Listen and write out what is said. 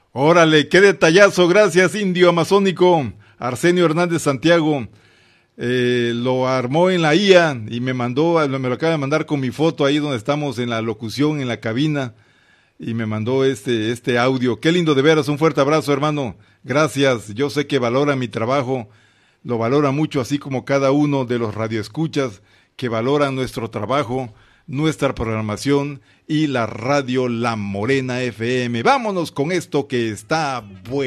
Órale, qué detallazo, gracias Indio Amazónico. Arsenio Hernández Santiago lo armó en la IA y me lo acaba de mandar con mi foto ahí donde estamos en la locución, en la cabina, y me mandó este audio. Qué lindo de veras, un fuerte abrazo, hermano. Gracias, yo sé que valora mi trabajo, lo valora mucho, así como cada uno de los radioescuchas que valoran nuestro trabajo, nuestra programación y la radio La Morena FM. Vámonos con esto que está bueno.